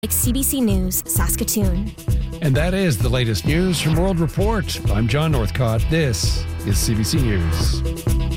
Like CBC News, Saskatoon. And that is the latest news from World Report. I'm John Northcott. This is CBC News.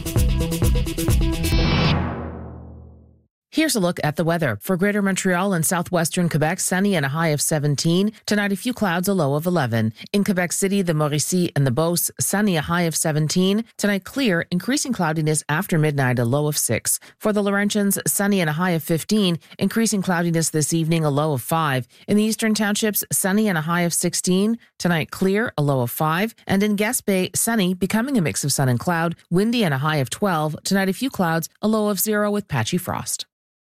Here's a look at the weather. For Greater Montreal and southwestern Quebec, sunny and a high of 17. Tonight, a few clouds, a low of 11. In Quebec City, the Mauricie and the Beauce, sunny, a high of 17. Tonight, clear, increasing cloudiness after midnight, a low of 6. For the Laurentians, sunny and a high of 15. Increasing cloudiness this evening, a low of 5. In the eastern townships, sunny and a high of 16. Tonight, clear, a low of 5. And in Gaspé, sunny, becoming a mix of sun and cloud, windy and a high of 12. Tonight, a few clouds, a low of 0 with patchy frost.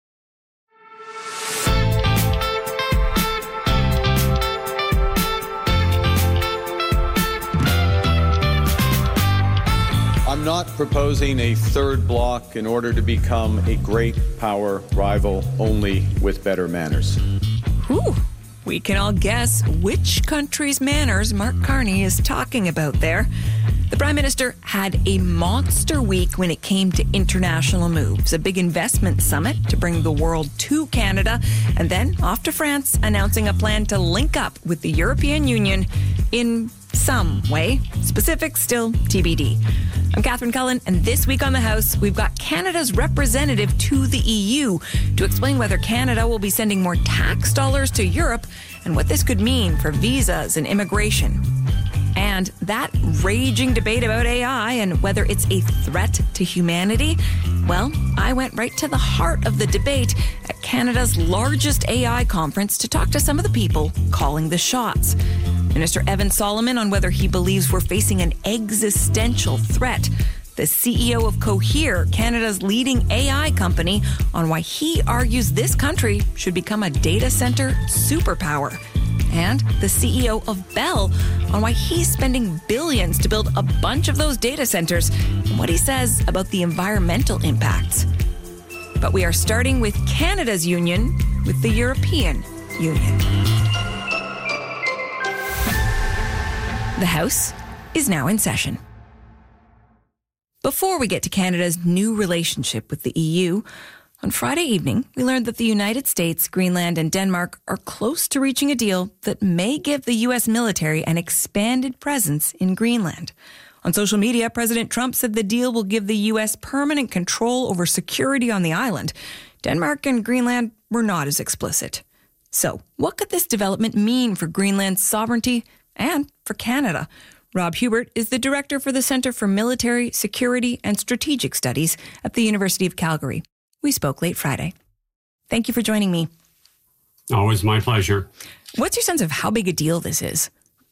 I'm not proposing a third bloc in order to become a great power rival, only with better manners. Whew. We can all guess which country's manners Mark Carney is talking about there. The Prime Minister had a monster week when it came to international moves, a big investment summit to bring the world to Canada, and then off to France, announcing a plan to link up with the European Union in some way. Specifics still TBD. I'm Catherine Cullen, and this week on The House, we've got Canada's representative to the EU to explain whether Canada will be sending more tax dollars to Europe and what this could mean for visas and immigration. And that raging debate about AI and whether it's a threat to humanity, well, I went right to the heart of the debate at Canada's largest AI conference to talk to some of the people calling the shots. Minister Evan Solomon on whether he believes we're facing an existential threat. The CEO of Cohere, Canada's leading AI company, on why he argues this country should become a data center superpower. And the CEO of Bell on why he's spending billions to build a bunch of those data centers and what he says about the environmental impacts. But we are starting with Canada's union with the European Union. The House is now in session. Before we get to Canada's new relationship with the EU, on Friday evening, we learned that the United States, Greenland, and Denmark are close to reaching a deal that may give the U.S. military an expanded presence in Greenland. On social media, President Trump said the deal will give the U.S. permanent control over security on the island. Denmark and Greenland were not as explicit. So, what could this development mean for Greenland's sovereignty and for Canada? Rob Hubert is the director for the Centre for Military, Security and Strategic Studies at the University of Calgary. We spoke late Friday. Thank you for joining me. Always my pleasure. What's your sense of how big a deal this is?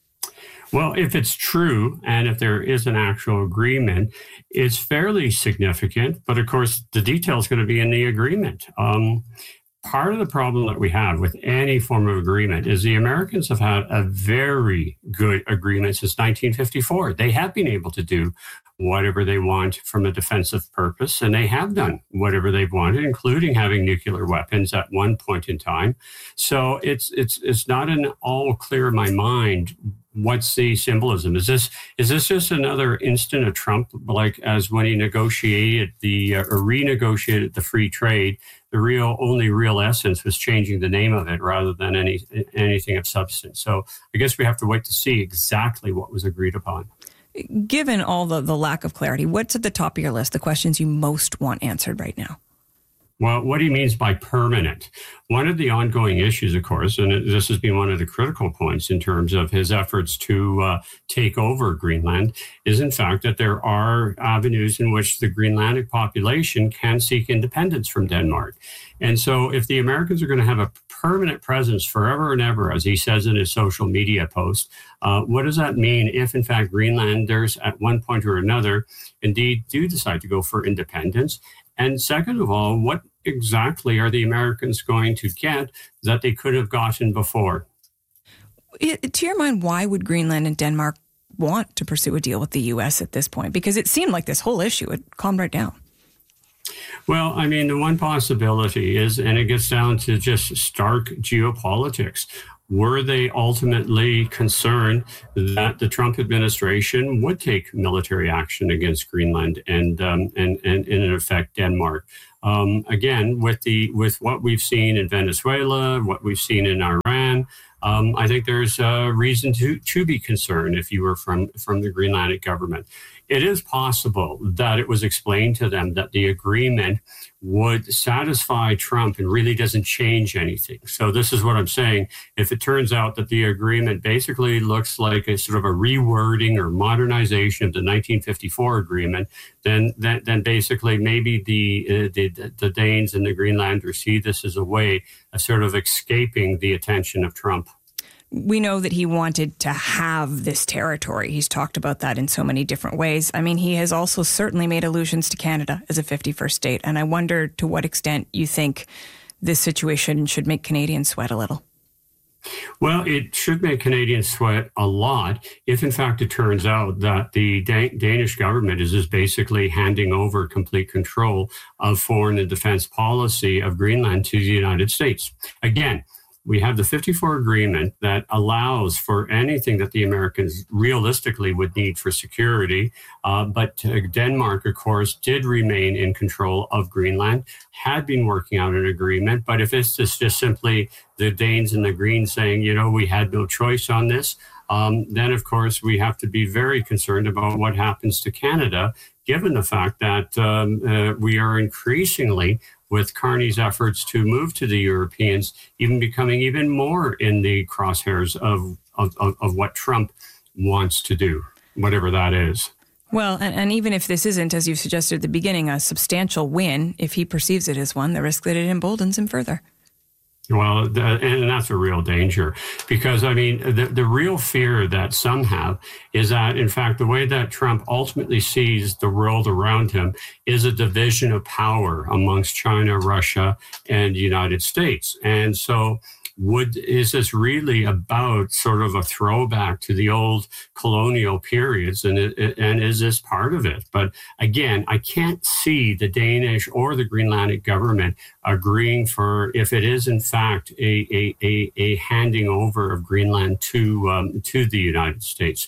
Well, if it's true and if there is an actual agreement, it's fairly significant. But of course, the detail is going to be in the agreement. Part of the problem that we have with any form of agreement is the Americans have had a very good agreement since 1954. They have been able to do whatever they want from a defensive purpose, and they have done whatever they've wanted, including having nuclear weapons at one point in time. So it's not in all clear in my mind what's the symbolism. Is this just another instant of Trump, like as when he negotiated or renegotiated the free trade? The only real essence was changing the name of it rather than anything of substance. So I guess we have to wait to see exactly what was agreed upon. Given all the lack of clarity, what's at the top of your list, the questions you most want answered right now? Well, what he means by permanent. One of the ongoing issues, of course, and this has been one of the critical points in terms of his efforts to take over Greenland, is in fact that there are avenues in which the Greenlandic population can seek independence from Denmark. And so if the Americans are going to have a permanent presence forever and ever, as he says in his social media post, what does that mean if, in fact, Greenlanders at one point or another indeed do decide to go for independence? And second of all, what exactly are the Americans going to get that they could have gotten before? To your mind, why would Greenland and Denmark want to pursue a deal with the U.S. at this point? Because it seemed like this whole issue had calmed right down. Well, I mean, the one possibility is, and it gets down to just stark geopolitics. Were they ultimately concerned that the Trump administration would take military action against Greenland and in effect, Denmark? Again, with what we've seen in Venezuela, what we've seen in Iran, I think there's a reason to be concerned if you were from the Greenlandic government. It is possible that it was explained to them that the agreement would satisfy Trump and really doesn't change anything. So this is what I'm saying. If it turns out that the agreement basically looks like a sort of a rewording or modernization of the 1954 agreement, then basically maybe the Danes and the Greenlanders see this as a way of sort of escaping the attention of Trump. We know that he wanted to have this territory. He's talked about that in so many different ways. I mean, he has also certainly made allusions to Canada as a 51st state. And I wonder to what extent you think this situation should make Canadians sweat a little. Well, it should make Canadians sweat a lot if, in fact, it turns out that the Danish government is just basically handing over complete control of foreign and defense policy of Greenland to the United States. Again, we have the 54 agreement that allows for anything that the Americans realistically would need for security. But Denmark, of course, did remain in control of Greenland, had been working out an agreement. But if it's just simply the Danes and the Greens saying, we had no choice on this, then, of course, we have to be very concerned about what happens to Canada, given the fact that we are increasingly, with Carney's efforts to move to the Europeans, even becoming even more in the crosshairs of what Trump wants to do, whatever that is. Well, and even if this isn't, as you suggested at the beginning, a substantial win, if he perceives it as one, the risk that it emboldens him further. Well, and that's a real danger, because, I mean, the real fear that some have is that, in fact, the way that Trump ultimately sees the world around him is a division of power amongst China, Russia, and the United States. And so is this really about sort of a throwback to the old colonial periods? And is this part of it? But again, I can't see the Danish or the Greenlandic government agreeing for, if it is in fact a handing over of Greenland to the United States.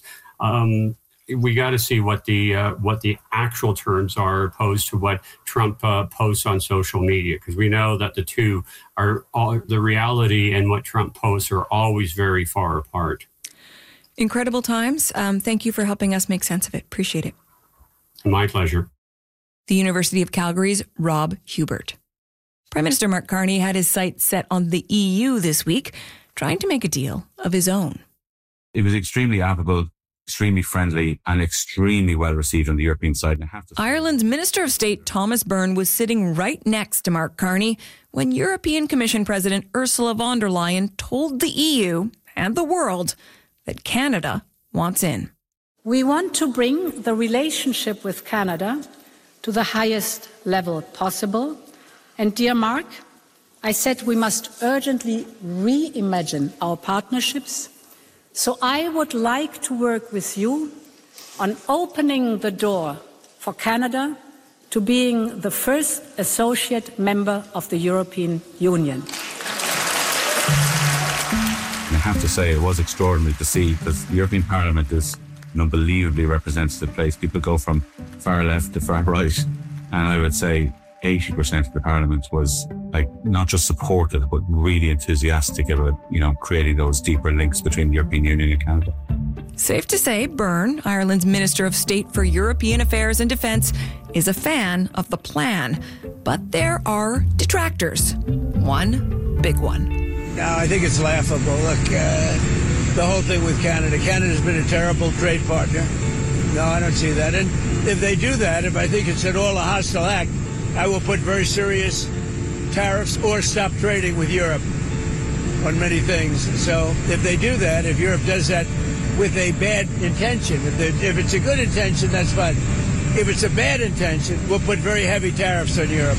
We got to see what the actual terms are opposed to what Trump posts on social media, because we know that the two are the reality and what Trump posts are always very far apart. Incredible times. Thank you for helping us make sense of it. Appreciate it. My pleasure. The University of Calgary's Rob Hubert. Prime Minister Mark Carney had his sights set on the EU this week, trying to make a deal of his own. It was extremely affable, extremely friendly, and extremely well received on the European side. And I have to say, Ireland's Minister of State Thomas Byrne was sitting right next to Mark Carney when European Commission President Ursula von der Leyen told the EU and the world that Canada wants in. We want to bring the relationship with Canada to the highest level possible. And dear Mark, I said we must urgently reimagine our partnerships. So I would like to work with you on opening the door for Canada to being the first associate member of the European Union. I have to say it was extraordinary to see, because the European Parliament is an unbelievably representative place. People go from far left to far right, and I would say 80% of the Parliament was not just supportive, but really enthusiastic about, creating those deeper links between the European Union and Canada. Safe to say, Byrne, Ireland's Minister of State for European Affairs and Defence, is a fan of the plan. But there are detractors. One big one. No, I think it's laughable. Look, the whole thing with Canada. Canada's been a terrible trade partner. No, I don't see that. And if they do that, if I think it's at all a hostile act, I will put very serious tariffs or stop trading with Europe on many things. So if they do that, if Europe does that with a bad intention, if it's a good intention, that's fine. If it's a bad intention, we'll put very heavy tariffs on Europe.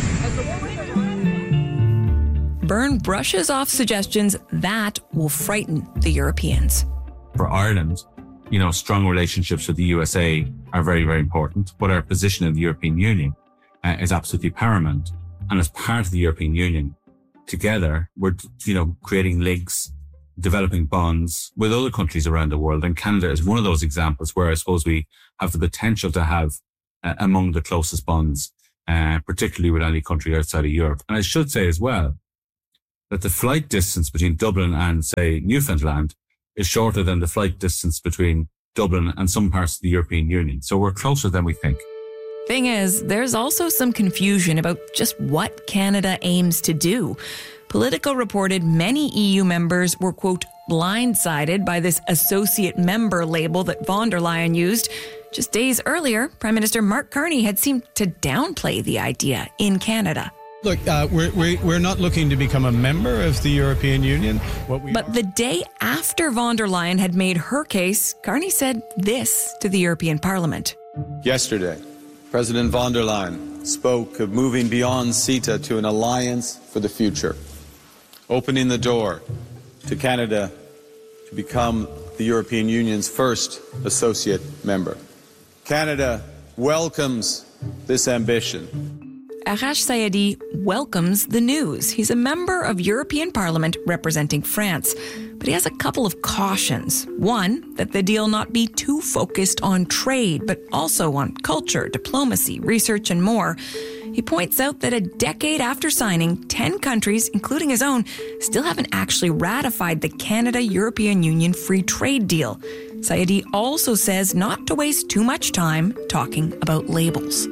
Byrne brushes off suggestions that will frighten the Europeans. For Ireland, strong relationships with the USA are very, very important, but our position in the European Union is absolutely paramount. And as part of the European Union, together, we're, creating links, developing bonds with other countries around the world. And Canada is one of those examples where I suppose we have the potential to have among the closest bonds particularly with any country outside of Europe. And I should say as well that the flight distance between Dublin and, say, Newfoundland is shorter than the flight distance between Dublin and some parts of the European Union. So we're closer than we think. Thing is, there's also some confusion about just what Canada aims to do. Politico reported many EU members were, quote, blindsided by this associate member label that von der Leyen used. Just days earlier, Prime Minister Mark Carney had seemed to downplay the idea in Canada. Look, we're not looking to become a member of the European Union. But the day after von der Leyen had made her case, Carney said this to the European Parliament. Yesterday, President von der Leyen spoke of moving beyond CETA to an alliance for the future, opening the door to Canada to become the European Union's first associate member. Canada welcomes this ambition. Arash Saidi welcomes the news. He's a member of European Parliament representing France, but he has a couple of cautions. One, that the deal not be too focused on trade, but also on culture, diplomacy, research, and more. He points out that a decade after signing, 10 countries, including his own, still haven't actually ratified the Canada-European Union free trade deal. Saidi also says not to waste too much time talking about labels.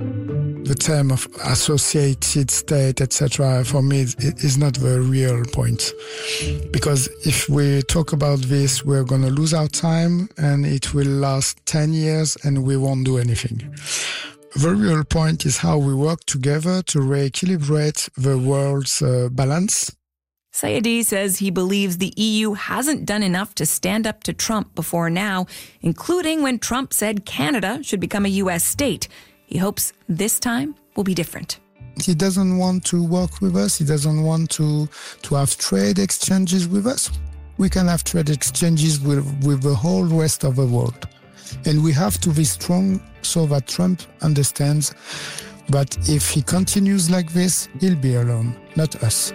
The term of associated state, etc., for me is not the real point. Because if we talk about this, we're going to lose our time and it will last 10 years and we won't do anything. The real point is how we work together to re-equilibrate the world's balance. Saidi says he believes the EU hasn't done enough to stand up to Trump before now, including when Trump said Canada should become a U.S. state. He hopes this time will be different. He doesn't want to work with us. He doesn't want to have trade exchanges with us. We can have trade exchanges with the whole rest of the world. And we have to be strong so that Trump understands that if he continues like this, he'll be alone, not us.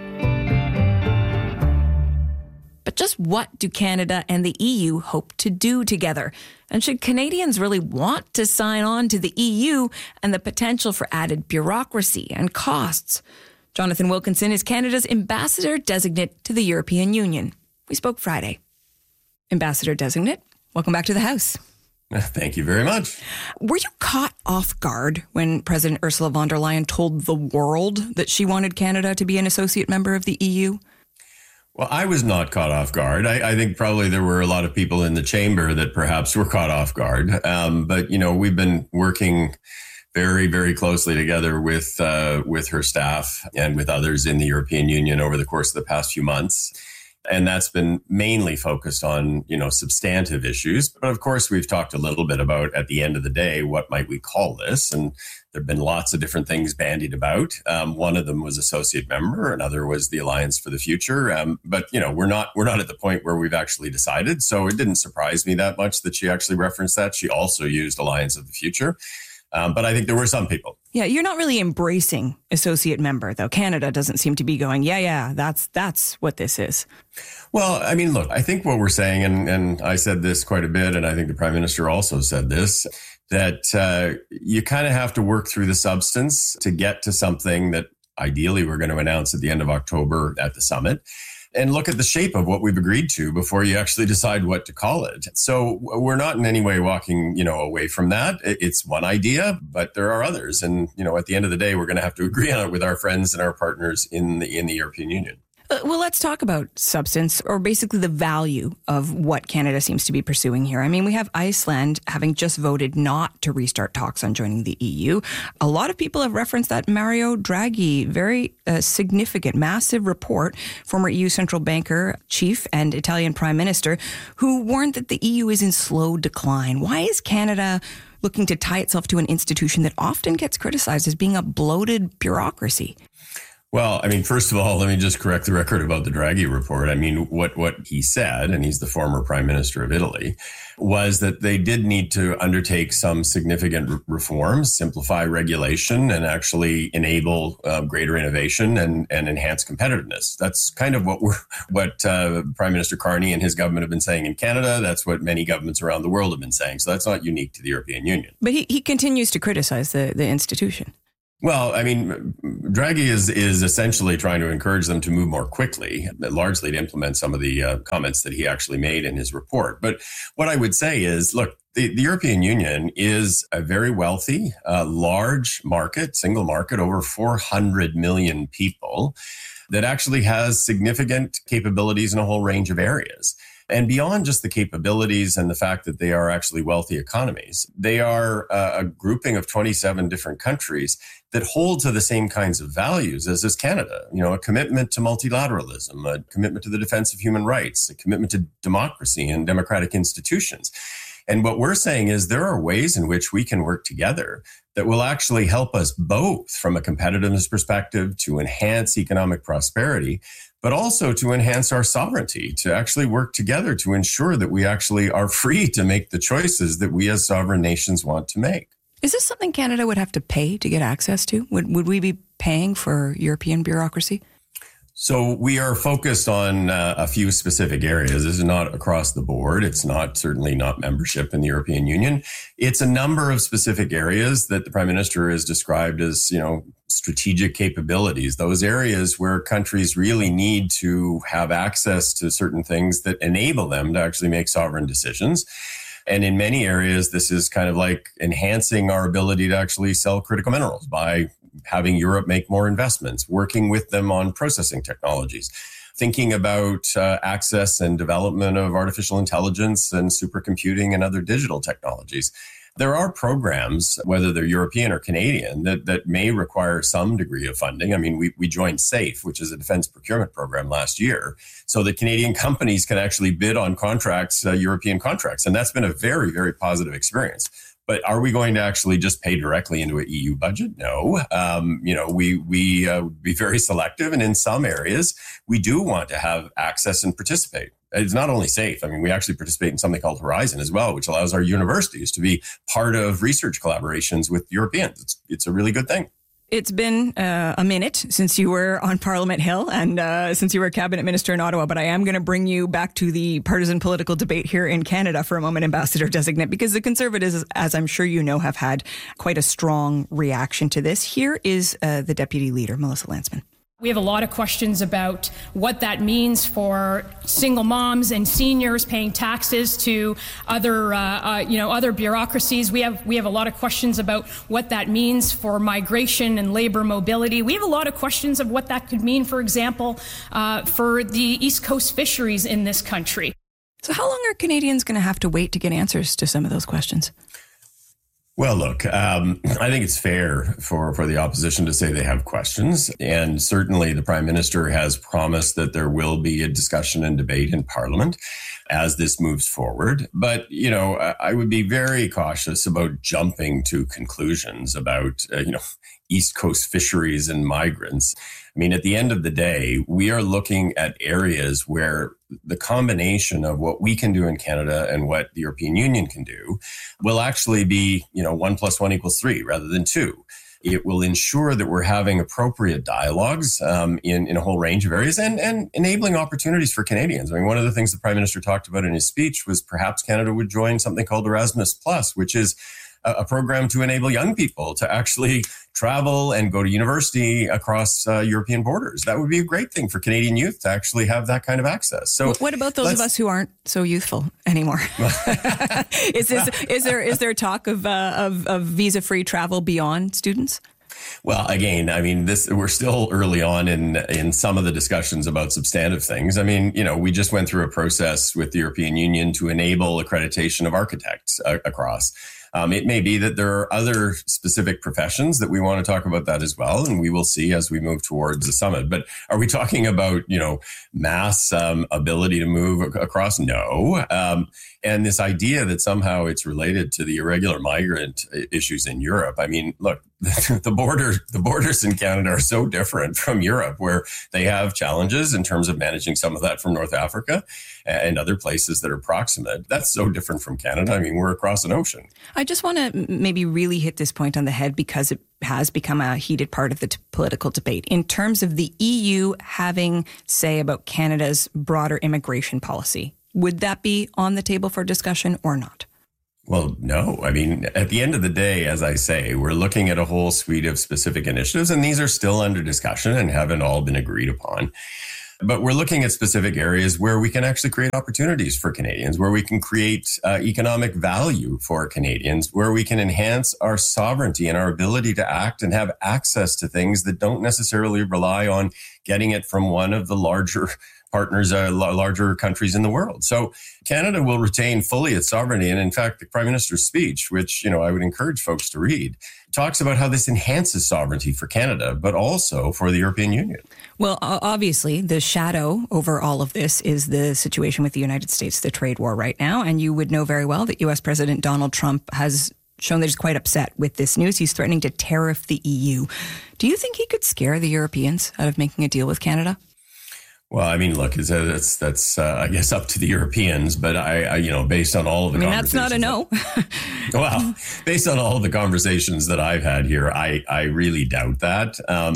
But just what do Canada and the EU hope to do together? And should Canadians really want to sign on to the EU and the potential for added bureaucracy and costs? Jonathan Wilkinson is Canada's ambassador designate to the European Union. We spoke Friday. Ambassador designate, welcome back to the House. Thank you very much. Were you caught off guard when President Ursula von der Leyen told the world that she wanted Canada to be an associate member of the EU? Well, I was not caught off guard. I think probably there were a lot of people in the chamber that perhaps were caught off guard. But, you know, we've been working very, very closely together with her staff and with others in the European Union over the course of the past few months. And that's been mainly focused on, you know, substantive issues. But of course, we've talked a little bit about, at the end of the day, what might we call this? And there have been lots of different things bandied about. One of them was associate member. Another was the Alliance for the Future. But, you know, we're not at the point where we've actually decided. So it didn't surprise me that much that she actually referenced that. She also used Alliance of the Future. But I think there were some people. Yeah, you're not really embracing associate member, though. Canada doesn't seem to be going, yeah, that's what this is. Well, I mean, look, I think what we're saying, and I said this quite a bit, and I think the Prime Minister also said this, that you kind of have to work through the substance to get to something that ideally we're going to announce at the end of October at the summit. And look at the shape of what we've agreed to before you actually decide what to call it. So we're not in any way walking, you know, away from that. It's one idea, but there are others. And, you know, at the end of the day, we're going to have to agree on it with our friends and our partners in the European Union. Well, let's talk about substance, or basically the value of what Canada seems to be pursuing here. I mean, we have Iceland having just voted not to restart talks on joining the EU. A lot of people have referenced that Mario Draghi, very significant, massive report, former EU central banker, chief, and Italian prime minister, who warned that the EU is in slow decline. Why is Canada looking to tie itself to an institution that often gets criticized as being a bloated bureaucracy? Well, I mean, first of all, let me just correct the record about the Draghi report. I mean, what he said, and he's the former prime minister of Italy, was that they did need to undertake some significant reforms, simplify regulation, and actually enable greater innovation and enhance competitiveness. That's kind of what Prime Minister Carney and his government have been saying in Canada. That's what many governments around the world have been saying. So that's not unique to the European Union. But he continues to criticize the institution. Well, I mean, Draghi is essentially trying to encourage them to move more quickly, largely to implement some of the comments that he actually made in his report. But what I would say is, look, the European Union is a very wealthy, large market, single market, over 400 million people that actually has significant capabilities in a whole range of areas. And beyond just the capabilities and the fact that they are actually wealthy economies, they are a grouping of 27 different countries that hold to the same kinds of values as is Canada. You know, a commitment to multilateralism, a commitment to the defense of human rights, a commitment to democracy and democratic institutions. And what we're saying is there are ways in which we can work together that will actually help us both from a competitiveness perspective to enhance economic prosperity, but also to enhance our sovereignty, to actually work together to ensure that we actually are free to make the choices that we as sovereign nations want to make. Is this something Canada would have to pay to get access to? Would we be paying for European bureaucracy? So we are focused on a few specific areas. This is not across the board. It's certainly not membership in the European Union. It's a number of specific areas that the Prime Minister has described as, strategic capabilities, those areas where countries really need to have access to certain things that enable them to actually make sovereign decisions. And in many areas, this is kind of like enhancing our ability to actually sell critical minerals by having Europe make more investments, working with them on processing technologies, thinking about access and development of artificial intelligence and supercomputing and other digital technologies. There are programs, whether they're European or Canadian, that may require some degree of funding. I mean, we joined SAFE, which is a defense procurement program last year, so that Canadian companies can actually bid on contracts, European contracts. And that's been a very, very positive experience. But are we going to actually just pay directly into an EU budget? No. We be very selective. And in some areas, we do want to have access and participate. It's not only SAFE. I mean, we actually participate in something called Horizon as well, which allows our universities to be part of research collaborations with Europeans. It's a really good thing. It's been a minute since you were on Parliament Hill and since you were a cabinet minister in Ottawa, but I am going to bring you back to the partisan political debate here in Canada for a moment, Ambassador Designate, because the Conservatives, as I'm sure you know, have had quite a strong reaction to this. Here is the Deputy Leader, Melissa Lantsman. We have a lot of questions about what that means for single moms and seniors paying taxes to other bureaucracies. We have a lot of questions about what that means for migration and labor mobility. We have a lot of questions of what that could mean, for example, for the East Coast fisheries in this country. So how long are Canadians going to have to wait to get answers to some of those questions? Well, look, I think it's fair for the opposition to say they have questions. And certainly the Prime Minister has promised that there will be a discussion and debate in Parliament as this moves forward. But, I would be very cautious about jumping to conclusions about, East Coast fisheries and migrants. I mean, at the end of the day, we are looking at areas where the combination of what we can do in Canada and what the European Union can do will actually be, 1 + 1 = 3 rather than 2. It will ensure that we're having appropriate dialogues in a whole range of areas and enabling opportunities for Canadians. I mean, one of the things the Prime Minister talked about in his speech was perhaps Canada would join something called Erasmus+, which is a program to enable young people to actually travel and go to university across European borders. That would be a great thing for Canadian youth to actually have that kind of access. So, what about those of us who aren't so youthful anymore? Is there talk of visa-free travel beyond students? Well, again, I mean, we're still early on in some of the discussions about substantive things. I mean, we just went through a process with the European Union to enable accreditation of architects across. It may be that there are other specific professions that we want to talk about that as well. And we will see as we move towards the summit. But are we talking about, mass ability to move across? No. And this idea that somehow it's related to the irregular migrant issues in Europe. I mean, look, the borders in Canada are so different from Europe, where they have challenges in terms of managing some of that from North Africa and other places that are proximate. That's so different from Canada. I mean, we're across an ocean. I just want to maybe really hit this point on the head because it has become a heated part of the political debate in terms of the EU having say about Canada's broader immigration policy. Would that be on the table for discussion or not? Well, no. I mean, at the end of the day, as I say, we're looking at a whole suite of specific initiatives, and these are still under discussion and haven't all been agreed upon. But we're looking at specific areas where we can actually create opportunities for Canadians, where we can create economic value for Canadians, where we can enhance our sovereignty and our ability to act and have access to things that don't necessarily rely on getting it from one of the larger partners, larger countries in the world. So Canada will retain fully its sovereignty. And in fact, the Prime Minister's speech, which, I would encourage folks to read, talks about how this enhances sovereignty for Canada, but also for the European Union. Well, obviously, the shadow over all of this is the situation with the United States, the trade war right now. And you would know very well that U.S. President Donald Trump has shown that he's quite upset with this news. He's threatening to tariff the EU. Do you think he could scare the Europeans out of making a deal with Canada? Well, I mean, look, that's I guess up to the Europeans, but I based on all of the that's not a no. Well, based on all of the conversations that I've had here, I really doubt that.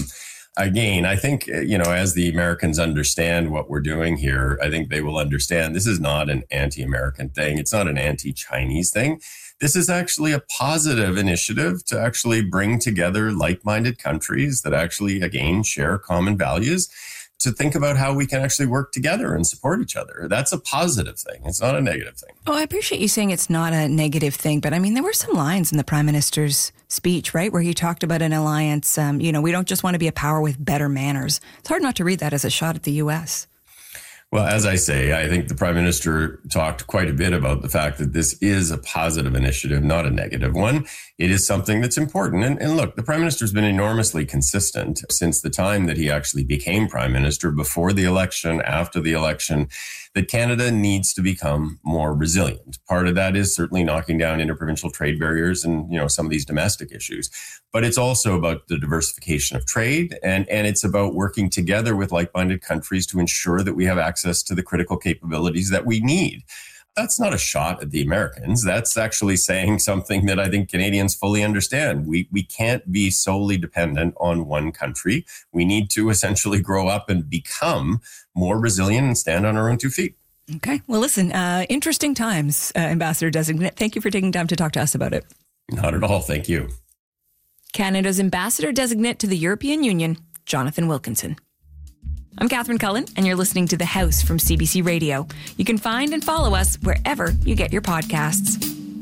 Again, I think, as the Americans understand what we're doing here, I think they will understand this is not an anti-American thing. It's not an anti-Chinese thing. This is actually a positive initiative to actually bring together like-minded countries that actually, again, share common values, to think about how we can actually work together and support each other. That's a positive thing. It's not a negative thing. Oh, I appreciate you saying it's not a negative thing, but I mean, there were some lines in the Prime Minister's speech, right, where he talked about an alliance. We don't just want to be a power with better manners. It's hard not to read that as a shot at the U.S. Well, as I say, I think the Prime Minister talked quite a bit about the fact that this is a positive initiative, not a negative one. It is something that's important. And look, the Prime Minister's been enormously consistent since the time that he actually became Prime Minister, before the election, after the election, that Canada needs to become more resilient. Part of that is certainly knocking down interprovincial trade barriers and, some of these domestic issues. But it's also about the diversification of trade, and it's about working together with like-minded countries to ensure that we have access to the critical capabilities that we need. That's not a shot at the Americans. That's actually saying something that I think Canadians fully understand. We can't be solely dependent on one country. We need to essentially grow up and become more resilient and stand on our own 2 feet. Okay. Well, listen, interesting times, Ambassador Designate. Thank you for taking time to talk to us about it. Not at all. Thank you. Canada's Ambassador Designate to the European Union, Jonathan Wilkinson. I'm Catherine Cullen, and you're listening to The House from CBC Radio. You can find and follow us wherever you get your podcasts.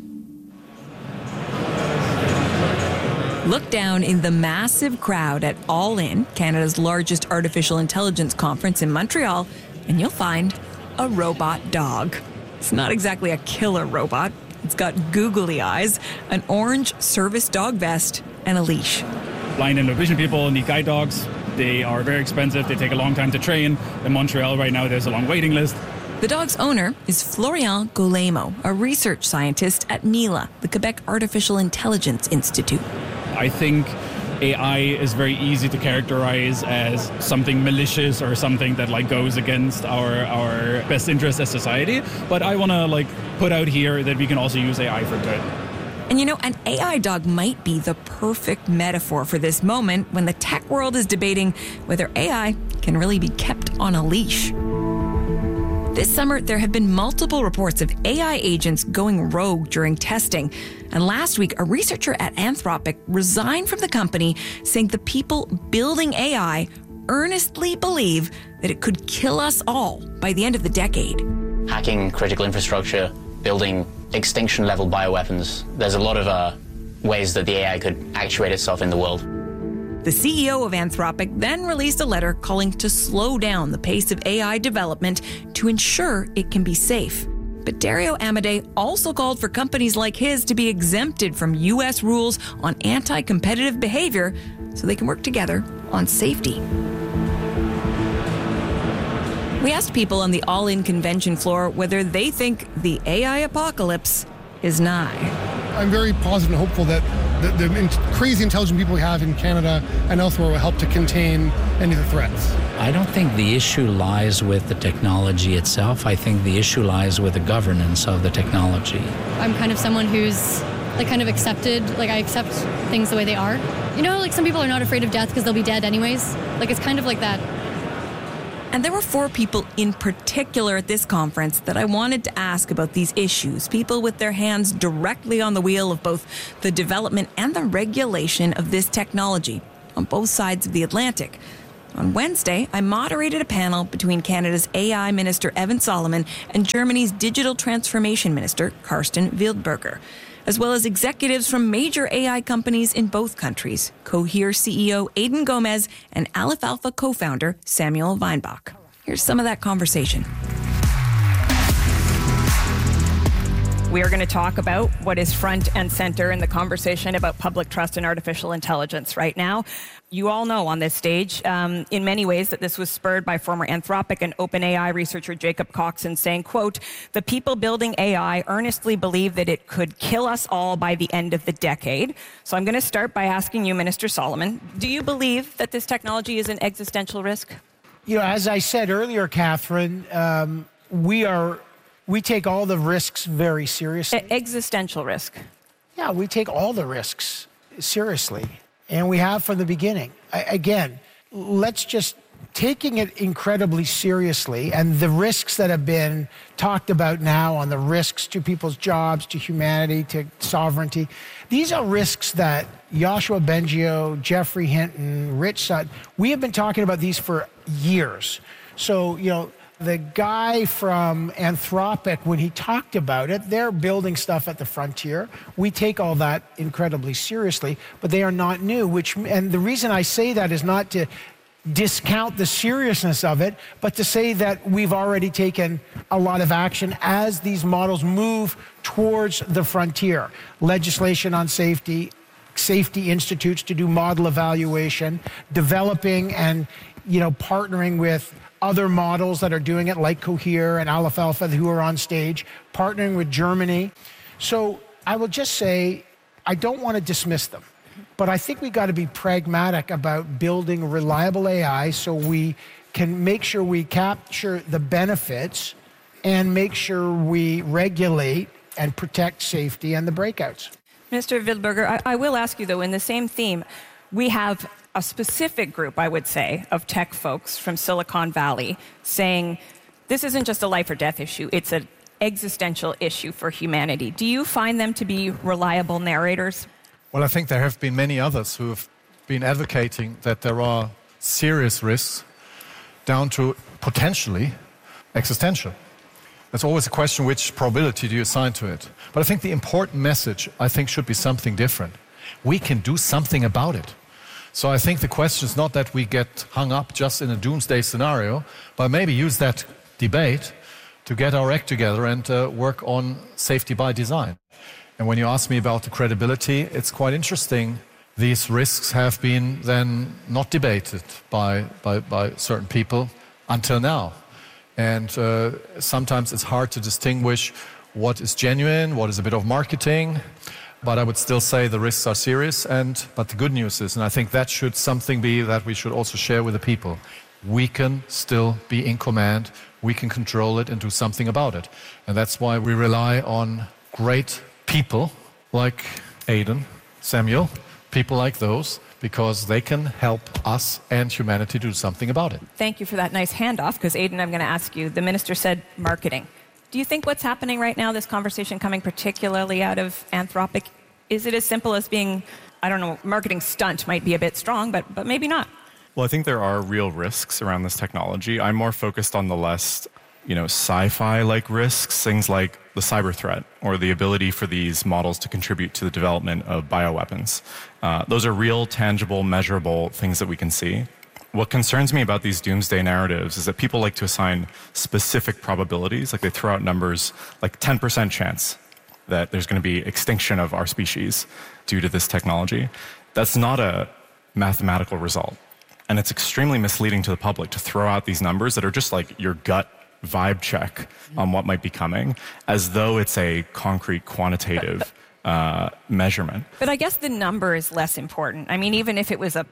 Look down in the massive crowd at All In, Canada's largest artificial intelligence conference in Montreal, and you'll find a robot dog. It's not exactly a killer robot. It's got googly eyes, an orange service dog vest, and a leash. Blind and low vision people need guide dogs. They are very expensive. They take a long time to train. In Montreal right now, there's a long waiting list. The dog's owner is Florian Golemo, a research scientist at MILA, the Quebec Artificial Intelligence Institute. I think AI is very easy to characterize as something malicious or something that goes against our best interests as society. But I want to put out here that we can also use AI for good. And an AI dog might be the perfect metaphor for this moment when the tech world is debating whether AI can really be kept on a leash. This summer, there have been multiple reports of AI agents going rogue during testing. And last week, a researcher at Anthropic resigned from the company, saying the people building AI earnestly believe that it could kill us all by the end of the decade. Hacking critical infrastructure, building extinction-level bioweapons. There's a lot of ways that the AI could actuate itself in the world. The CEO of Anthropic then released a letter calling to slow down the pace of AI development to ensure it can be safe. But Dario Amodei also called for companies like his to be exempted from U.S. rules on anti-competitive behavior so they can work together on safety. We asked people on the All In convention floor whether they think the AI apocalypse is nigh. I'm very positive and hopeful that the crazy intelligent people we have in Canada and elsewhere will help to contain any of the threats. I don't think the issue lies with the technology itself. I think the issue lies with the governance of the technology. I'm kind of someone who's kind of accepted, I accept things the way they are. Some people are not afraid of death because they'll be dead anyways. It's kind of like that. And there were 4 people in particular at this conference that I wanted to ask about these issues. People with their hands directly on the wheel of both the development and the regulation of this technology on both sides of the Atlantic. On Wednesday, I moderated a panel between Canada's AI Minister Evan Solomon and Germany's Digital Transformation Minister Carsten Wildberger, as well as executives from major AI companies in both countries, Cohere CEO Aidan Gomez and Aleph Alpha co-founder Samuel Weinbach. Here's some of that conversation. We are going to talk about what is front and center in the conversation about public trust in artificial intelligence right now. You all know on this stage, in many ways, that this was spurred by former Anthropic and OpenAI researcher Jacob Coxon saying, quote, "The people building AI earnestly believe that it could kill us all by the end of the decade." So I'm going to start by asking you, Minister Solomon, do you believe that this technology is an existential risk? You know, as I said earlier, Catherine, we take all the risks very seriously. Existential risk. Yeah, we take all the risks seriously, and we have from the beginning. Again, let's just taking it incredibly seriously, and the risks that have been talked about now on the risks to people's jobs, to humanity, to sovereignty. These are risks that Yoshua Bengio, Geoffrey Hinton, Rich Sutton, we have been talking about these for years. So, you know, the guy from Anthropic, when he talked about it, they're building stuff at the frontier. We take all that incredibly seriously, but they are not new. And the reason I say that is not to discount the seriousness of it, but to say that we've already taken a lot of action as these models move towards the frontier. Legislation on safety institutes to do model evaluation, developing and, you know, partnering with other models that are doing it, like Cohere and Aleph Alpha, who are on stage, partnering with Germany. So I will just say, I don't want to dismiss them, but I think we got to be pragmatic about building reliable AI so we can make sure we capture the benefits and make sure we regulate and protect safety and the breakouts. Mr. Wildberger, I will ask you, though, in the same theme, we have a specific group, I would say, of tech folks from Silicon Valley saying this isn't just a life or death issue, it's an existential issue for humanity. Do you find them to be reliable narrators? Well, I think there have been many others who have been advocating that there are serious risks down to potentially existential. There's always a question, which probability do you assign to it? But I think the important message, I think, should be something different. We can do something about it. So I think the question is not that we get hung up just in a doomsday scenario, but maybe use that debate to get our act together and work on safety by design. And when you ask me about the credibility, it's quite interesting. These risks have been then not debated by certain people until now. And sometimes it's hard to distinguish what is genuine, what is a bit of marketing. But I would still say the risks are serious. But the good news is, and I think that should something be that we should also share with the people, we can still be in command, we can control it and do something about it. And that's why we rely on great people like Aidan, Samuel, people like those, because they can help us and humanity do something about it. Thank you for that nice handoff, because Aidan, I'm going to ask you, the minister said marketing. Do you think what's happening right now, this conversation coming particularly out of Anthropic, is it as simple as being, I don't know, marketing stunt might be a bit strong, but maybe not? Well, I think there are real risks around this technology. I'm more focused on the less, sci-fi-like risks, things like the cyber threat or the ability for these models to contribute to the development of bioweapons. Those are real, tangible, measurable things that we can see. What concerns me about these doomsday narratives is that people like to assign specific probabilities, like they throw out numbers like 10% chance that there's going to be extinction of our species due to this technology. That's not a mathematical result. And it's extremely misleading to the public to throw out these numbers that are just like your gut vibe check on what might be coming, as though it's a concrete quantitative measurement. But I guess the number is less important. I mean, even if it was a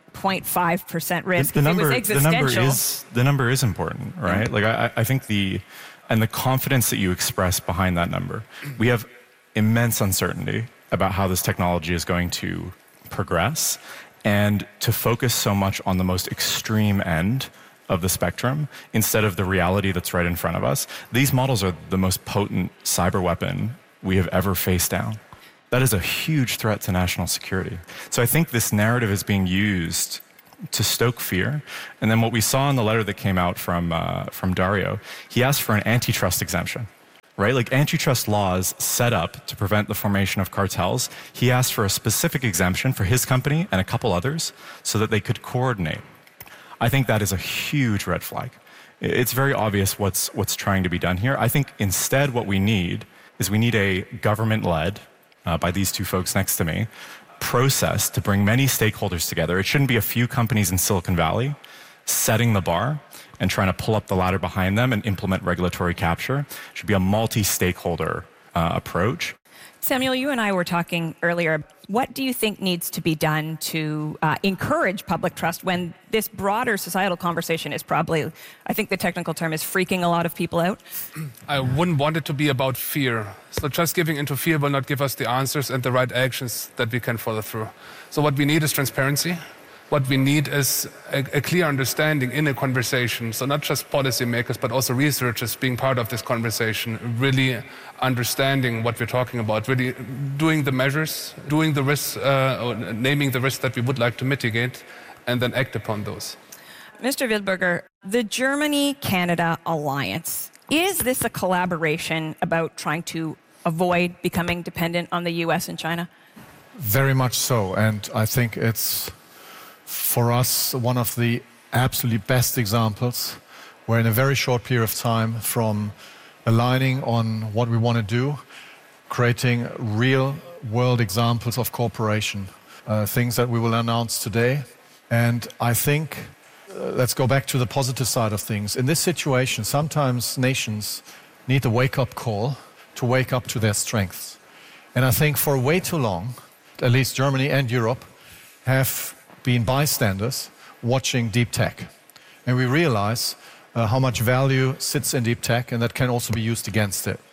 0.5% risk, if it was existential. The number is important, right? Like I think the confidence that you express behind that number. We have immense uncertainty about how this technology is going to progress, and to focus so much on the most extreme end of the spectrum instead of the reality that's right in front of us, these models are the most potent cyber weapon we have ever faced down. That is a huge threat to national security. So I think this narrative is being used to stoke fear. And then what we saw in the letter that came out from Dario, he asked for an antitrust exemption. Right? Like antitrust laws set up to prevent the formation of cartels. He asked for a specific exemption for his company and a couple others so that they could coordinate. I think that is a huge red flag. It's very obvious what's trying to be done here. I think instead what we need is a government-led, by these two folks next to me, process to bring many stakeholders together. It shouldn't be a few companies in Silicon Valley setting the bar and trying to pull up the ladder behind them and implement regulatory capture. It should be a multi-stakeholder approach. Samuel, you and I were talking earlier. What do you think needs to be done to encourage public trust when this broader societal conversation is probably, I think the technical term is freaking a lot of people out? I wouldn't want it to be about fear. So just giving into fear will not give us the answers and the right actions that we can follow through. So what we need is transparency. What we need is a clear understanding in a conversation. So not just policymakers, but also researchers being part of this conversation, really understanding what we're talking about, really doing the measures, doing the risks, or naming the risks that we would like to mitigate, and then act upon those. Mr. Wildberger, the Germany-Canada alliance, is this a collaboration about trying to avoid becoming dependent on the US and China? Very much so. And I think it's, for us, one of the absolutely best examples where in a very short period of time, from aligning on what we want to do, creating real world examples of cooperation, things that we will announce today. And I think, let's go back to the positive side of things. In this situation, sometimes nations need a wake-up call to wake up to their strengths. And I think for way too long, at least Germany and Europe have been bystanders watching deep tech. And we realize how much value sits in deep tech, and that can also be used against it.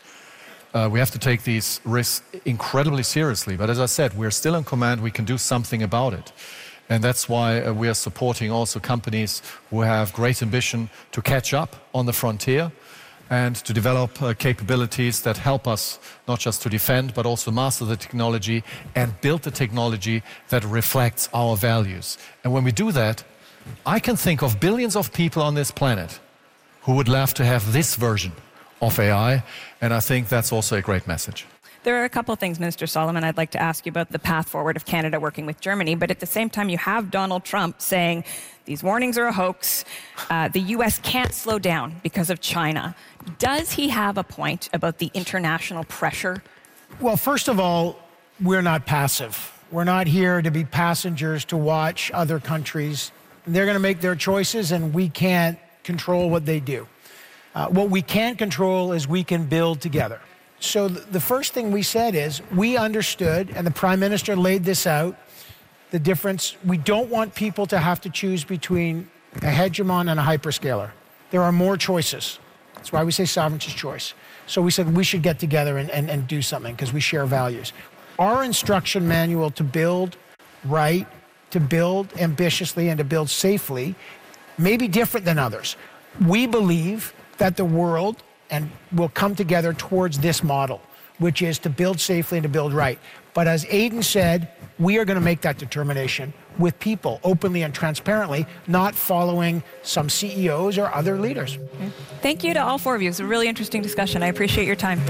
We have to take these risks incredibly seriously. But as I said, we're still in command. We can do something about it. And that's why we are supporting also companies who have great ambition to catch up on the frontier and to develop capabilities that help us not just to defend, but also master the technology and build the technology that reflects our values. And when we do that, I can think of billions of people on this planet who would love to have this version of AI, and I think that's also a great message. There are a couple of things, Minister Solomon, I'd like to ask you about the path forward of Canada working with Germany, but at the same time, you have Donald Trump saying these warnings are a hoax. The U.S. can't slow down because of China. Does he have a point about the international pressure? Well, first of all, we're not passive. We're not here to be passengers to watch other countries. They're going to make their choices, and we can't control what they do. What we can control is we can build together. So the first thing we said is we understood, and the Prime Minister laid this out, the difference. We don't want people to have to choose between a hegemon and a hyperscaler. There are more choices. That's why we say sovereignty choice. So we said we should get together and do something because we share values. Our instruction manual to build right, to build ambitiously, and to build safely may be different than others. We believe that the world and will come together towards this model, which is to build safely and to build right. But as Aidan said, we are going to make that determination with people, openly and transparently, not following some CEOs or other leaders. Thank you to all four of you. It's a really interesting discussion. I appreciate your time.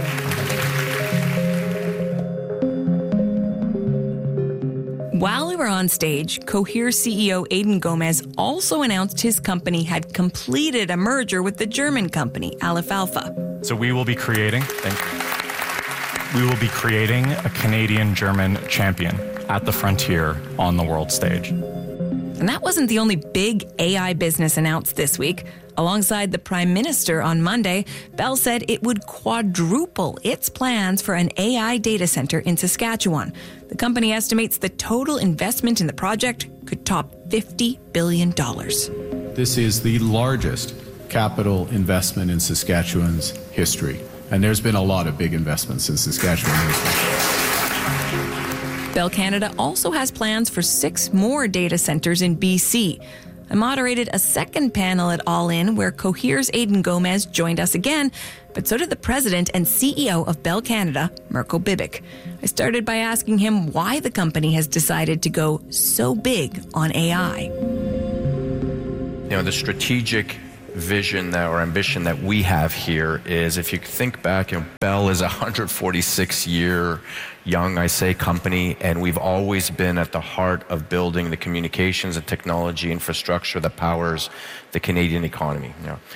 While we were on stage, Cohere CEO Aidan Gomez also announced his company had completed a merger with the German company, Aleph Alpha. So we will be creating a Canadian-German champion at the frontier on the world stage. And that wasn't the only big AI business announced this week. Alongside the Prime Minister on Monday, Bell said it would quadruple its plans for an AI data center in Saskatchewan. The company estimates the total investment in the project could top $50 billion. This is the largest capital investment in Saskatchewan's history. And there's been a lot of big investments in Saskatchewan history. Bell Canada also has plans for 6 more data centers in BC. I moderated a second panel at All In where Cohere's Aidan Gomez joined us again, but so did the president and CEO of Bell Canada, Mirko Bibic. I started by asking him why the company has decided to go so big on AI. The strategic vision or ambition that we have here is, if you think back, Bell is a 146-year young, I say, company, and we've always been at the heart of building the communications and technology infrastructure that powers the Canadian economy.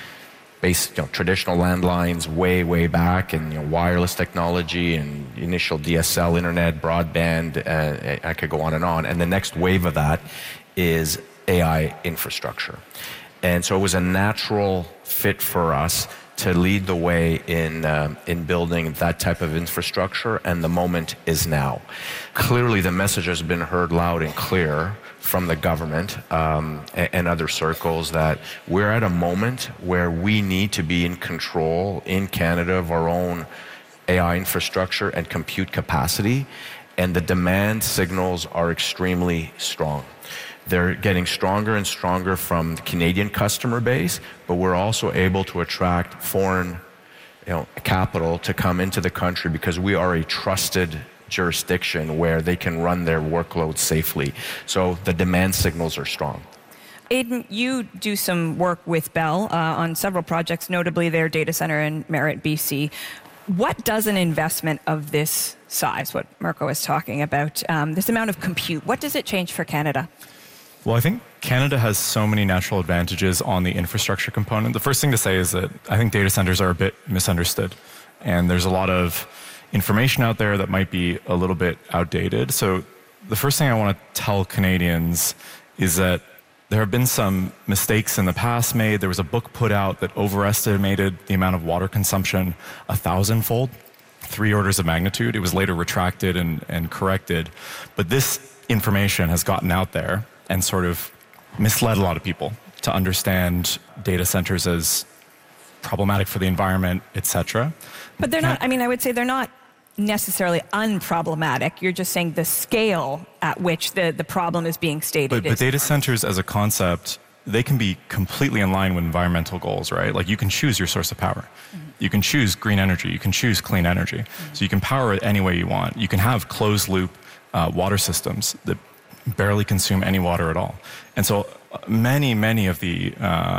Traditional landlines way back, and wireless technology and initial DSL internet, broadband, I could go on. And the next wave of that is AI infrastructure. And so it was a natural fit for us to lead the way in building that type of infrastructure, and the moment is now. Clearly, the message has been heard loud and clear from the government and other circles that we're at a moment where we need to be in control in Canada of our own AI infrastructure and compute capacity, and the demand signals are extremely strong. They're getting stronger and stronger from the Canadian customer base, but we're also able to attract foreign capital to come into the country because we are a trusted jurisdiction where they can run their workloads safely. So the demand signals are strong. Aidan, you do some work with Bell on several projects, notably their data center in Merritt, BC. What does an investment of this size, what Mirko is talking about, this amount of compute, what does it change for Canada? Well, I think Canada has so many natural advantages on the infrastructure component. The first thing to say is that I think data centers are a bit misunderstood, and there's a lot of information out there that might be a little bit outdated. So the first thing I want to tell Canadians is that there have been some mistakes in the past made. There was a book put out that overestimated the amount of water consumption 1,000-fold, 3 orders of magnitude. It was later retracted and corrected. But this information has gotten out there and sort of misled a lot of people to understand data centers as problematic for the environment, etc. But they're not, I would say they're not necessarily unproblematic. You're just saying the scale at which the problem is being stated. But data centers as a concept, they can be completely in line with environmental goals, right? Like you can choose your source of power. Mm-hmm. You can choose green energy. You can choose clean energy. Mm-hmm. So you can power it any way you want. You can have closed loop water systems that barely consume any water at all. And so many of the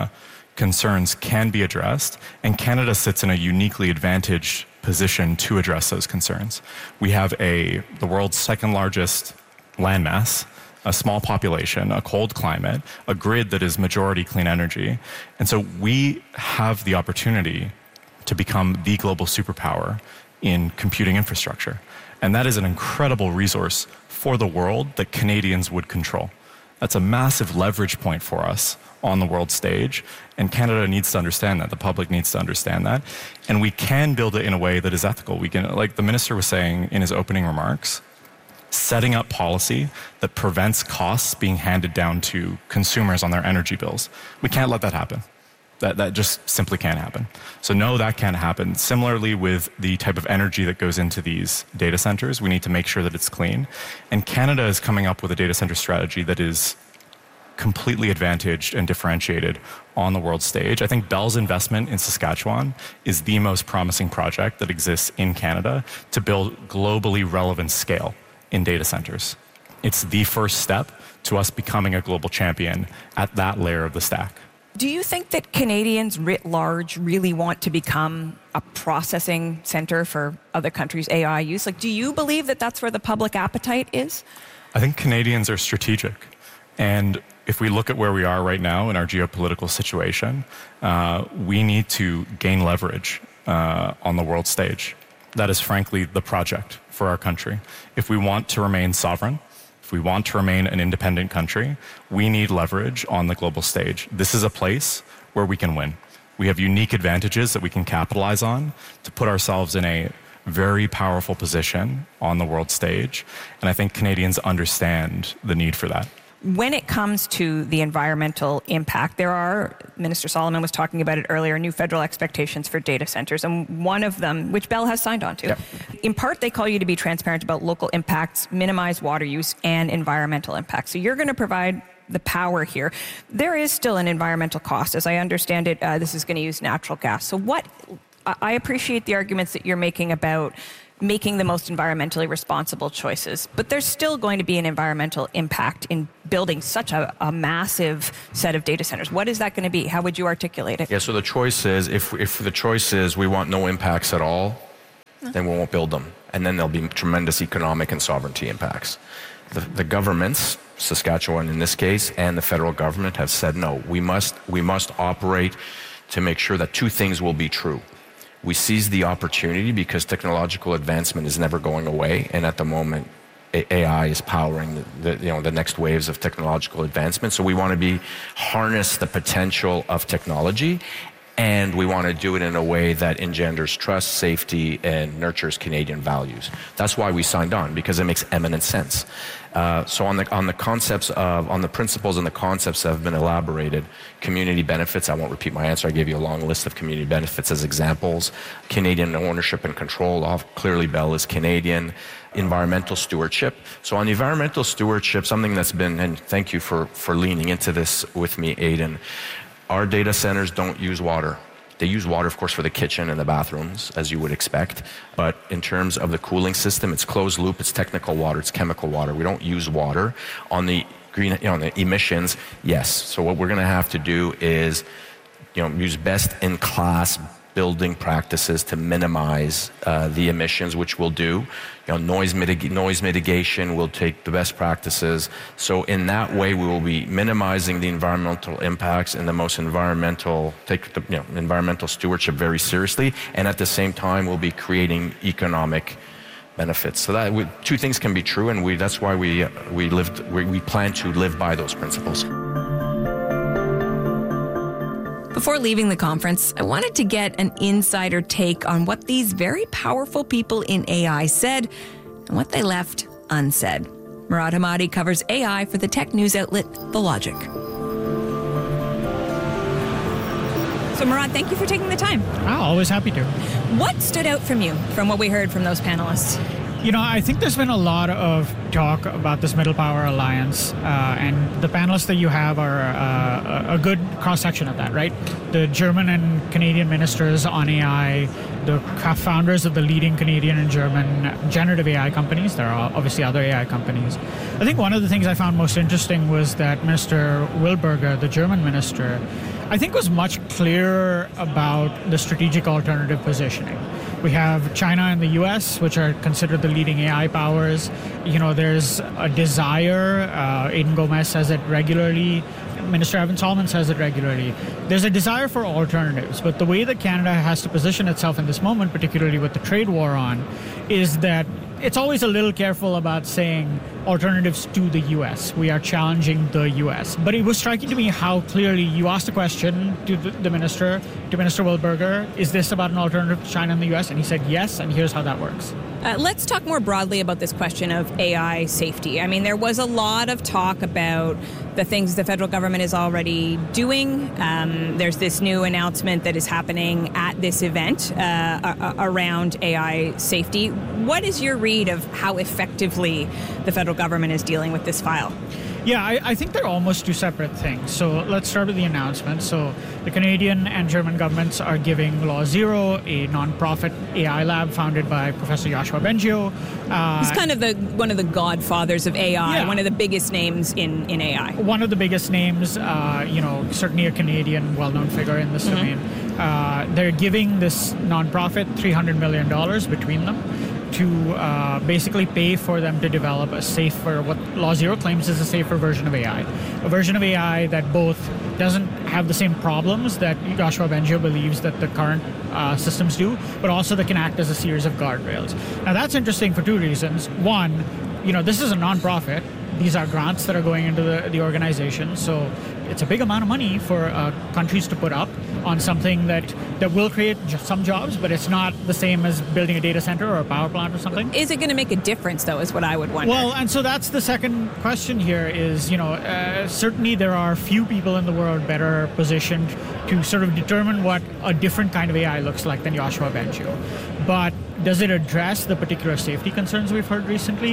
concerns can be addressed, and Canada sits in a uniquely advantaged position to address those concerns. We have the world's second largest landmass, a small population, a cold climate, a grid that is majority clean energy. And so we have the opportunity to become the global superpower in computing infrastructure. And that is an incredible resource for the world that Canadians would control. That's a massive leverage point for us on the world stage, and Canada needs to understand that. The public needs to understand that. And we can build it in a way that is ethical. We can, like the minister was saying in his opening remarks, setting up policy that prevents costs being handed down to consumers on their energy bills. We can't let that happen. That just simply can't happen. So no, that can't happen. Similarly with the type of energy that goes into these data centers, we need to make sure that it's clean. And Canada is coming up with a data center strategy that is completely advantaged and differentiated on the world stage. I think Bell's investment in Saskatchewan is the most promising project that exists in Canada to build globally relevant scale in data centers. It's the first step to us becoming a global champion at that layer of the stack. Do you think that Canadians writ large really want to become a processing center for other countries' AI use? Like, do you believe that that's where the public appetite is? I think Canadians are strategic. And if we look at where we are right now in our geopolitical situation, we need to gain leverage on the world stage. That is frankly the project for our country. If we want to remain sovereign, if we want to remain an independent country, we need leverage on the global stage. This is a place where we can win. We have unique advantages that we can capitalize on to put ourselves in a very powerful position on the world stage. And I think Canadians understand the need for that. When it comes to the environmental impact, there are, Minister Solomon was talking about it earlier, new federal expectations for data centers. And one of them, which Bell has signed on to, yep. In part, they call you to be transparent about local impacts, minimize water use, and environmental impacts. So you're going to provide the power here. There is still an environmental cost. As I understand it, this is going to use natural gas. So I appreciate the arguments that you're making about making the most environmentally responsible choices, but there's still going to be an environmental impact in building such a massive set of data centers. What is that going to be? How would you articulate it? Yeah, so the choice is, if the choice is we want no impacts at all, then we won't build them. And then there'll be tremendous economic and sovereignty impacts. The governments, Saskatchewan in this case, and the federal government have said no. We must operate to make sure that two things will be true. We seize the opportunity because technological advancement is never going away, and at the moment, AI is powering the next waves of technological advancement. So we want to harness the potential of technology, and we want to do it in a way that engenders trust, safety, and nurtures Canadian values. That's why we signed on, because it makes eminent sense. So on the principles and the concepts that have been elaborated, community benefits, I won't repeat my answer. I gave you a long list of community benefits as examples. Canadian ownership and control, clearly Bell is Canadian. Environmental stewardship. So on environmental stewardship, something that's been, and thank you for leaning into this with me, Aidan, our data centers don't use water. They use water, of course, for the kitchen and the bathrooms, as you would expect. But in terms of the cooling system, it's closed loop, it's technical water, it's chemical water. We don't use water. On the the emissions, yes. So what we're going to have to do is, use best-in-class building practices to minimize the emissions, which we'll do. Noise mitigation, we'll take the best practices. So in that way, we will be minimizing the environmental impacts and the most environmental stewardship very seriously. And at the same time, we'll be creating economic benefits. So that two things can be true, and that's why we plan to live by those principles. Before leaving the conference, I wanted to get an insider take on what these very powerful people in AI said and what they left unsaid. Murad Hamadi covers AI for the tech news outlet The Logic. So Murad, thank you for taking the time. Always happy to. What stood out from you from what we heard from those panelists? I think there's been a lot of talk about this Middle Power Alliance, and the panelists that you have are a good cross-section of that, right? The German and Canadian ministers on AI, the founders of the leading Canadian and German generative AI companies. There are obviously other AI companies. I think one of the things I found most interesting was that Minister Wilberger, the German minister, I think was much clearer about the strategic alternative positioning. We have China and the US, which are considered the leading AI powers. There's a desire, Aidan Gomez says it regularly, Minister Evan Solomon says it regularly. There's a desire for alternatives, but the way that Canada has to position itself in this moment, particularly with the trade war on, is that it's always a little careful about saying alternatives to the U.S. We are challenging the U.S. But it was striking to me how clearly you asked a question to the minister, to Minister Wilberger, is this about an alternative to China and the U.S.? And he said yes, and here's how that works. Let's talk more broadly about this question of AI safety. I mean, there was a lot of talk about the things the federal government is already doing. There's this new announcement that is happening at this event around AI safety. What is your read of how effectively the federal government is dealing with this file? Yeah, I think they're almost two separate things. So let's start with the announcement. So the Canadian and German governments are giving Law Zero, a nonprofit AI lab founded by Professor Yoshua Bengio. He's kind of one of the godfathers of AI, one of the biggest names in AI. One of the biggest names, certainly a Canadian well-known figure in this domain. They're giving this nonprofit $300 million between them to basically pay for them to develop a safer, what Law Zero claims is a safer version of AI. A version of AI that both doesn't have the same problems that Yoshua Bengio believes that the current systems do, but also that can act as a series of guardrails. Now that's interesting for two reasons. One, this is a nonprofit. These are grants that are going into the organization, so it's a big amount of money for countries to put up on something that will create some jobs, but it's not the same as building a data center or a power plant or something. Is it going to make a difference, though, is what I would wonder. Well, and so that's the second question here is, certainly there are few people in the world better positioned to sort of determine what a different kind of AI looks like than Yoshua Bengio. But does it address the particular safety concerns we've heard recently?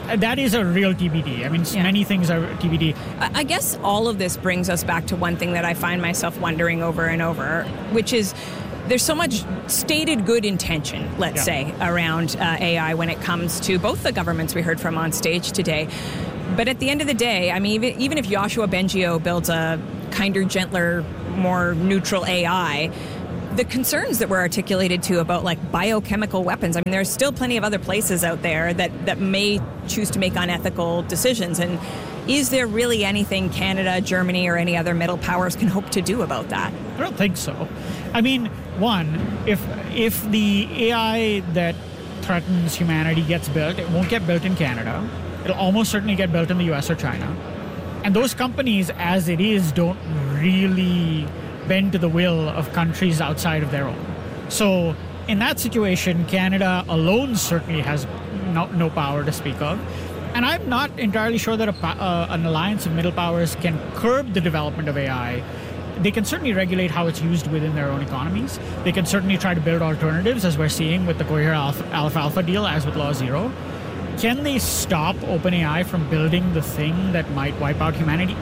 That is a real TBD. I mean, many things are TBD. I guess all of this brings us back to one thing that I find myself wondering over and over, which is there's so much stated good intention, let's say, around AI when it comes to both the governments we heard from on stage today. But at the end of the day, I mean, even if Yoshua Bengio builds a kinder, gentler, more neutral AI, the concerns that were articulated too about like biochemical weapons, I mean, there's still plenty of other places out there that may choose to make unethical decisions. And is there really anything Canada, Germany, or any other middle powers can hope to do about that? I don't think so. I mean, one, if the AI that threatens humanity gets built, it won't get built in Canada. It'll almost certainly get built in the US or China. And those companies, as it is, don't really bend to the will of countries outside of their own. So in that situation, Canada alone certainly has no power to speak of. And I'm not entirely sure that an alliance of middle powers can curb the development of AI. They can certainly regulate how it's used within their own economies. They can certainly try to build alternatives, as we're seeing with the Cohere Alfalfa deal, as with Law Zero. Can they stop OpenAI from building the thing that might wipe out humanity?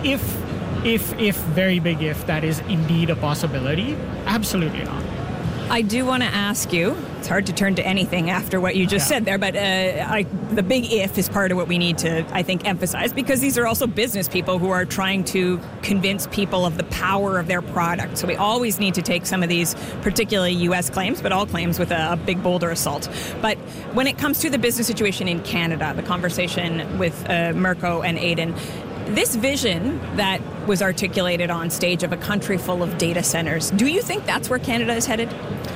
If, very big if, that is indeed a possibility? Absolutely not. I do want to ask you, it's hard to turn to anything after what you just said there, but the big if is part of what we need to, I think, emphasize, because these are also business people who are trying to convince people of the power of their product. So we always need to take some of these, particularly U.S. claims, but all claims with a big boulder assault. But when it comes to the business situation in Canada, the conversation with Mirko and Aidan, this vision that was articulated on stage of a country full of data centers, do you think that's where Canada is headed?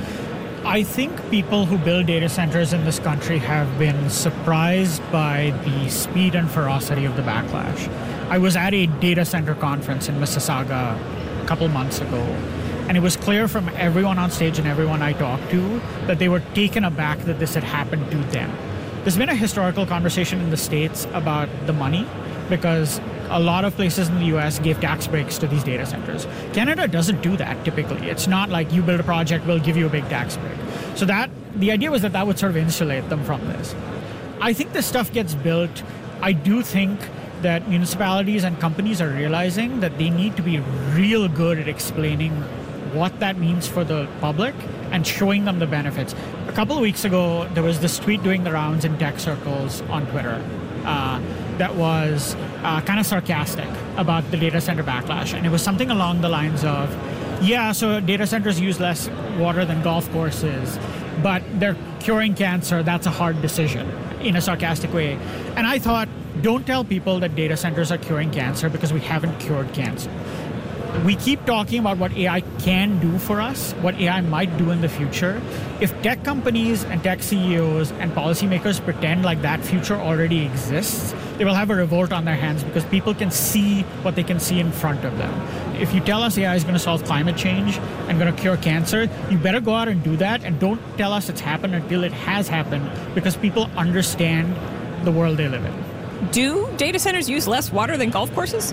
I think people who build data centers in this country have been surprised by the speed and ferocity of the backlash. I was at a data center conference in Mississauga a couple months ago, and it was clear from everyone on stage and everyone I talked to that they were taken aback that this had happened to them. There's been a historical conversation in the States about the money, because a lot of places in the US gave tax breaks to these data centers. Canada doesn't do that typically. It's not like you build a project, we'll give you a big tax break. So the idea was that would sort of insulate them from this. I think this stuff gets built. I do think that municipalities and companies are realizing that they need to be real good at explaining what that means for the public and showing them the benefits. A couple of weeks ago, there was this tweet doing the rounds in tech circles on Twitter that was kind of sarcastic about the data center backlash. And it was something along the lines of, so data centers use less water than golf courses, but they're curing cancer. That's a hard decision, in a sarcastic way. And I thought, don't tell people that data centers are curing cancer because we haven't cured cancer. We keep talking about what AI can do for us, what AI might do in the future. If tech companies and tech CEOs and policymakers pretend like that future already exists, they will have a revolt on their hands, because people can see what they can see in front of them. If you tell us AI is going to solve climate change and going to cure cancer, you better go out and do that, and don't tell us it's happened until it has happened, because people understand the world they live in. Do data centers use less water than golf courses?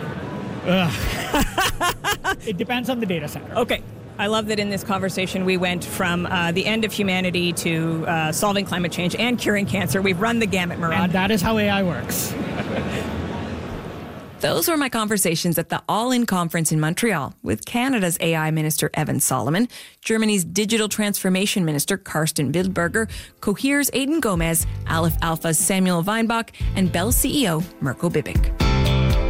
It depends on the data center. Okay. I love that in this conversation we went from the end of humanity to solving climate change and curing cancer. We've run the gamut, Murad. And that is how AI works. Those were my conversations at the All-In Conference in Montreal with Canada's AI Minister Evan Solomon, Germany's Digital Transformation Minister Karsten Wildberger, Cohere's Aidan Gomez, Aleph Alpha's Samuel Weinbach, and Bell CEO Mirko Bibic.